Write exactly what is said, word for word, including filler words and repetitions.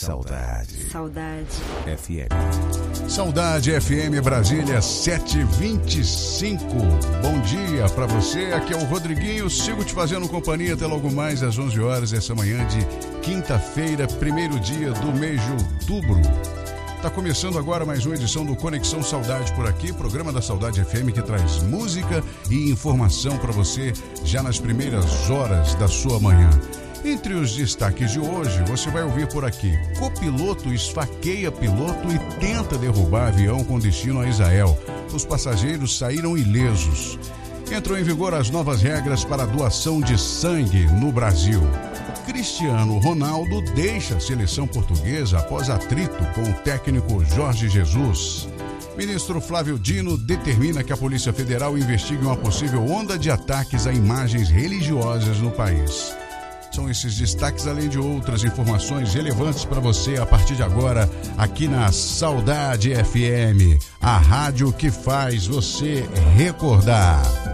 Saudade. Saudade. F M. Saudade F M Brasília sete e vinte e cinco. Bom dia pra você, aqui é o Rodriguinho, sigo te fazendo companhia até logo mais às onze horas essa manhã de quinta-feira, primeiro dia do mês de outubro. Tá começando agora mais uma edição do Conexão Saudade por aqui, programa da Saudade F M que traz música e informação para você já nas primeiras horas da sua manhã. Entre os destaques de hoje, você vai ouvir por aqui: copiloto esfaqueia piloto e tenta derrubar avião com destino a Israel. Os passageiros saíram ilesos. Entrou em vigor as novas regras para a doação de sangue no Brasil. Cristiano Ronaldo deixa a seleção portuguesa após atrito com o técnico Jorge Jesus. Ministro Flávio Dino determina que a Polícia Federal investigue uma possível onda de ataques a imagens religiosas no país. São esses destaques, além de outras informações relevantes para você a partir de agora, aqui na Saudade F M, a rádio que faz você recordar.